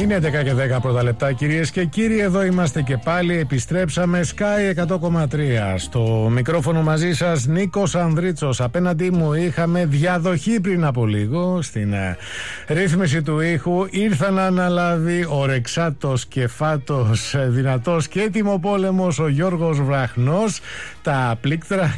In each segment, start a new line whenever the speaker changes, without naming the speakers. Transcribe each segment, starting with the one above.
Είναι 10 και 10 πρώτα λεπτά, κυρίες και κύριοι. Εδώ είμαστε και πάλι. Επιστρέψαμε. Sky 100,3. Στο μικρόφωνο μαζί σας Νίκος Ανδρίτσος. Απέναντί μου είχαμε διαδοχή πριν από λίγο στην ρύθμιση του ήχου. Ήρθα να αναλάβει ο ρεξάτος και φάτος, δυνατός και έτοιμο πόλεμος, ο Γιώργος Βραχνός. Τα πλήκτρα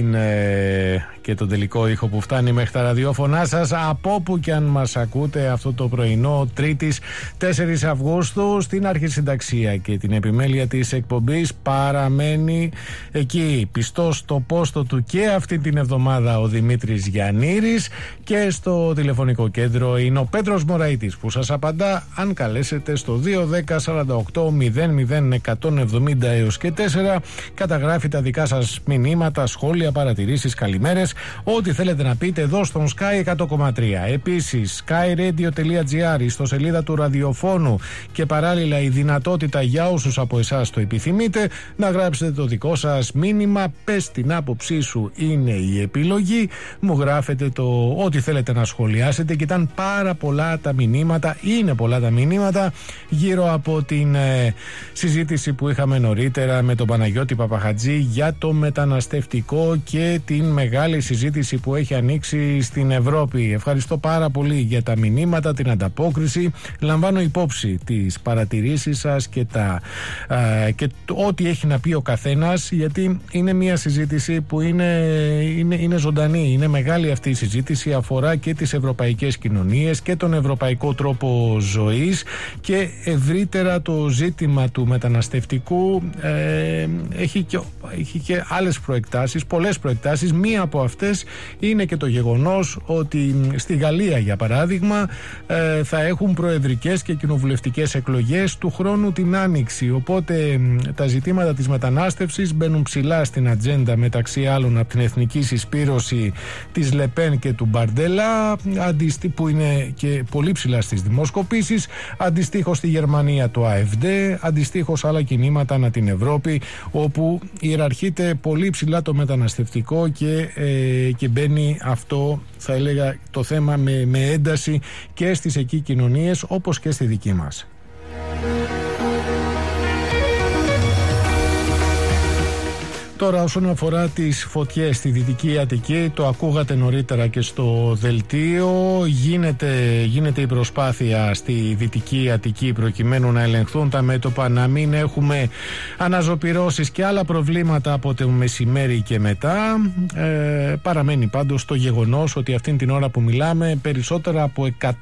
και τον τελικό ήχο που φτάνει μέχρι τα ραδιόφωνά σας, από όπου και αν μας ακούτε αυτό το πρωινό Τρίτης 4 Αυγούστου. Στην αρχισυνταξία και την επιμέλεια της εκπομπής παραμένει εκεί πιστός στο πόστο του και αυτή την εβδομάδα ο Δημήτρης Γιαννήρης, και στο τηλεφωνικό κέντρο είναι ο Πέτρος Μωραΐτης που σας απαντά αν καλέσετε στο 210 48 00 170 έως και 4. Καταγράφει τα δικά σας μηνύματα, σχόλια, παρατηρήσεις, καλημέρες, ό,τι θέλετε να πείτε εδώ στον Sky 100,3. Επίσης skyradio.gr, στο σελίδα του ραδιοφώνου, και παράλληλα η δυνατότητα για όσους από εσάς το επιθυμείτε να γράψετε το δικό σας μήνυμα. Πες την άποψή σου, είναι η επιλογή. Μου γράφετε το ό,τι θέλετε να σχολιάσετε, και ήταν πάρα πολλά τα μηνύματα, είναι πολλά τα μηνύματα γύρω από την συζήτηση που είχαμε νωρίτερα με τον Παναγιώτη Παπαχατζή για το μεταναστευτικό και την μεγάλη συζήτηση που έχει ανοίξει στην Ευρώπη. Ευχαριστώ πάρα πολύ για τα μηνύματα, την ανταπόκριση. Λαμβάνω υπόψη τις παρατηρήσεις σας και ό,τι έχει να πει ο καθένας, γιατί είναι μια συζήτηση που είναι ζωντανή. Είναι μεγάλη αυτή η συζήτηση, αφορά και τις ευρωπαϊκές κοινωνίες και τον ευρωπαϊκό τρόπο ζωής, και ευρύτερα το ζήτημα του μεταναστευτικού έχει και άλλες προεκτάσεις, πολλές προεκτάσεις. Μία από αυτές είναι και το γεγονός ότι στη Γαλλία, για παράδειγμα, θα έχουν προεδρικές και κοινοβουλευτικές εκλογές του χρόνου την Άνοιξη. Οπότε τα ζητήματα της μετανάστευσης μπαίνουν ψηλά στην ατζέντα, μεταξύ άλλων από την εθνική συσπήρωση της Λεπέν και του Μπαρντέλα, που είναι και πολύ ψηλά στις δημοσκοπήσεις. Αντιστοίχως στη Γερμανία το AfD, αντιστοίχως άλλα κινήματα ανά την Ευρώπη, όπου ιεραρχείται πολύ ψηλά το μεταναστευτικό και μπαίνει αυτό, θα έλεγα, το θέμα με ένταση και στις εκεί κοινωνίες όπως και στη δική μας. Τώρα, όσον αφορά τις φωτιές στη Δυτική Αττική, το ακούγατε νωρίτερα και στο δελτίο. Γίνεται η προσπάθεια στη Δυτική Αττική προκειμένου να ελεγχθούν τα μέτωπα, να μην έχουμε αναζωπυρώσεις και άλλα προβλήματα από το μεσημέρι και μετά. Παραμένει πάντως το γεγονός ότι αυτήν την ώρα που μιλάμε περισσότερα από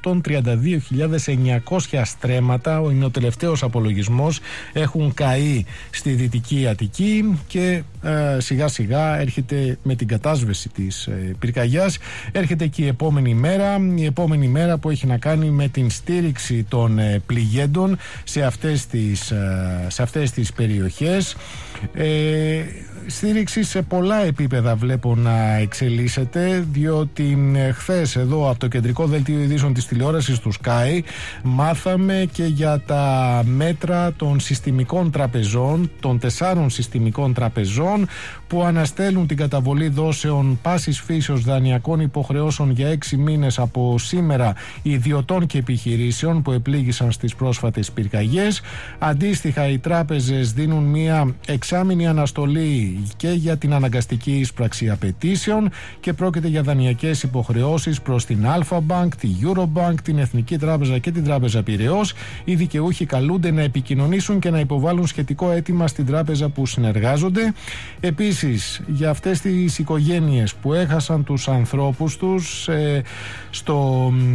132.900 στρέμματα, είναι ο τελευταίος απολογισμός, έχουν καεί στη Δυτική Αττική, και σιγά σιγά έρχεται με την κατάσβεση της πυρκαγιάς, έρχεται και η επόμενη μέρα που έχει να κάνει με την στήριξη των πληγέντων σε αυτές τις περιοχές. Στήριξη σε πολλά επίπεδα βλέπω να εξελίσσεται, διότι χθες εδώ από το κεντρικό δελτίο ειδήσεων της τηλεόρασης του Sky μάθαμε και για τα μέτρα των συστημικών τραπεζών, των 4 συστημικών τραπεζών, που αναστέλουν την καταβολή δόσεων πάσης φύσεως δανειακών υποχρεώσεων για 6 μήνες από σήμερα ιδιωτών και επιχειρήσεων που επλήγησαν στις πρόσφατες πυρκαγιές. Αντίστοιχα, οι τράπεζες δίνουν μία εξάμηνη αναστολή και για την αναγκαστική εισπράξη απαιτήσεων, και πρόκειται για δανειακές υποχρεώσεις προς την Alpha Bank, τη Eurobank, την Εθνική Τράπεζα και την Τράπεζα Πειραιώς. Οι δικαιούχοι καλούνται να επικοινωνήσουν και να υποβάλουν σχετικό αίτημα στην τράπεζα που συνεργάζονται. Επίσης, για αυτές τις οικογένειες που έχασαν τους ανθρώπους τους στο